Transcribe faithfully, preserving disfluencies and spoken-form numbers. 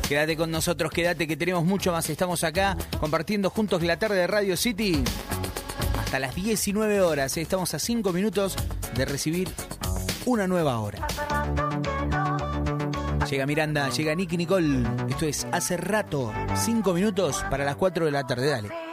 Quédate con nosotros, quédate que tenemos mucho más. Estamos acá compartiendo juntos la tarde de Radio City hasta las diecinueve horas. Estamos a cinco minutos de recibir una nueva hora. Llega Miranda, llega Nicky Nicole. Esto es Hace Rato, cinco minutos para las cuatro de la tarde. Dale.